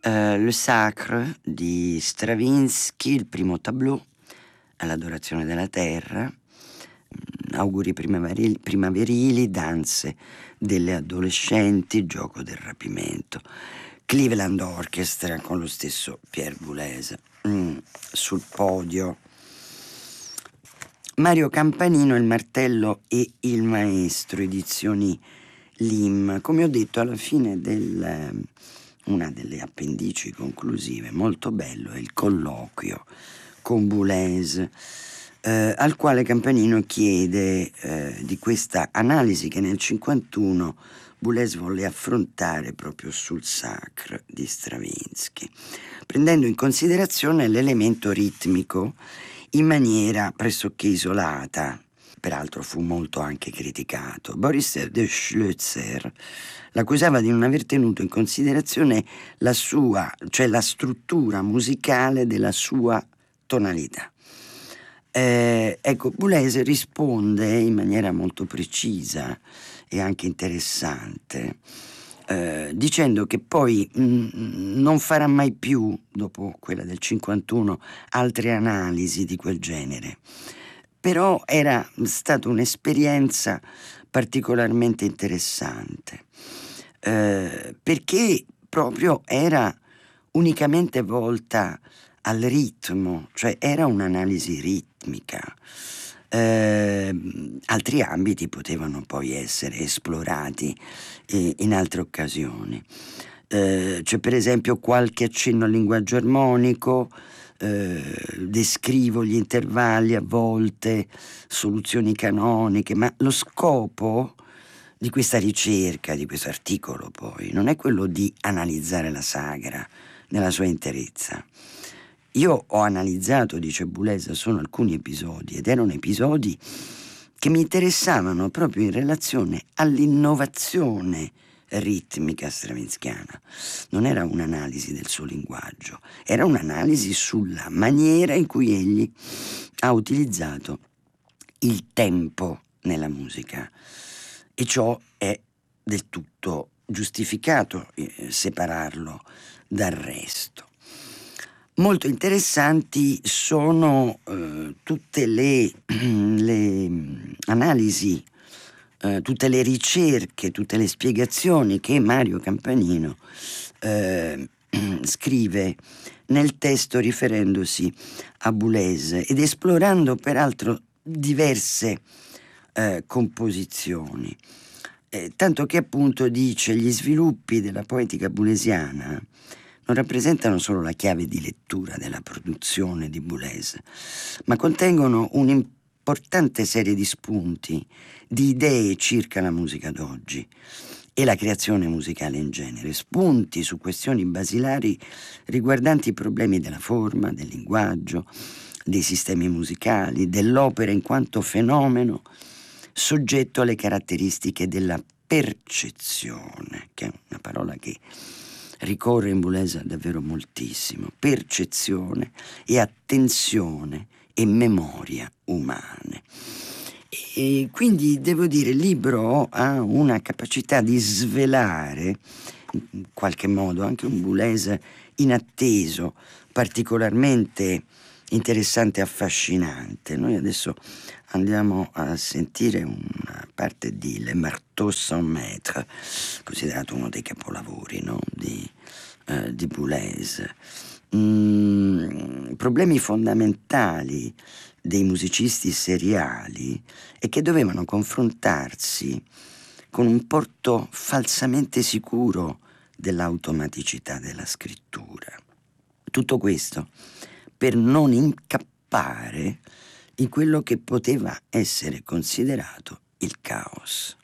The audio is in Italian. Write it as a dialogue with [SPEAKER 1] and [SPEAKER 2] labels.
[SPEAKER 1] Le Sacre di Stravinsky, il primo tableau all'adorazione della terra, auguri primaverili, danze delle adolescenti, gioco del rapimento. Cleveland Orchestra con lo stesso Pierre Boulez sul podio. Mario Campanino, Il martello e il maestro, edizioni Lim. Come ho detto, alla fine una delle appendici conclusive, molto bello, è il colloquio con Boulez, al quale Campanino chiede di questa analisi che nel 1951 Boulez volle affrontare proprio sul Sacre di Stravinsky, prendendo in considerazione l'elemento ritmico in maniera pressoché isolata. Peraltro fu molto anche criticato. Boris de Schlözer l'accusava di non aver tenuto in considerazione la sua, cioè la struttura musicale della sua tonalità. Ecco, Boulez risponde in maniera molto precisa e anche interessante, dicendo che poi non farà mai più, dopo quella del 51, altre analisi di quel genere. Però era stata un'esperienza particolarmente interessante, perché proprio era unicamente volta al ritmo, cioè era un'analisi ritmica. Altri ambiti potevano poi essere esplorati in altre occasioni. C'è per esempio qualche accenno al linguaggio armonico, descrivo gli intervalli a volte, soluzioni canoniche, ma lo scopo di questa ricerca, di questo articolo poi, non è quello di analizzare la sagra nella sua interezza. Io ho analizzato, dice Boulez, solo alcuni episodi, ed erano episodi che mi interessavano proprio in relazione all'innovazione ritmica stravinskiana. Non era un'analisi del suo linguaggio, era un'analisi sulla maniera in cui egli ha utilizzato il tempo nella musica, e ciò è del tutto giustificato, separarlo dal resto. Molto interessanti sono tutte le analisi, tutte le ricerche, tutte le spiegazioni che Mario Campanino scrive nel testo riferendosi a Boulez ed esplorando peraltro diverse composizioni. Tanto che appunto dice: gli sviluppi della poetica boulesiana non rappresentano solo la chiave di lettura della produzione di Boulez, ma contengono un'importante serie di spunti, di idee circa la musica d'oggi e la creazione musicale in genere, spunti su questioni basilari riguardanti i problemi della forma, del linguaggio, dei sistemi musicali, dell'opera in quanto fenomeno soggetto alle caratteristiche della percezione, che è una parola che ricorre in Boulez davvero moltissimo, percezione e attenzione e memoria umane. E quindi devo dire, il libro ha una capacità di svelare in qualche modo anche un Boulez inatteso, particolarmente interessante e affascinante. Noi adesso andiamo a sentire una parte di Le Marteau sans Maître, considerato uno dei capolavori, no? di Boulez. Problemi fondamentali dei musicisti seriali e che dovevano confrontarsi con un porto falsamente sicuro dell'automaticità della scrittura. Tutto questo per non incappare in quello che poteva essere considerato il caos.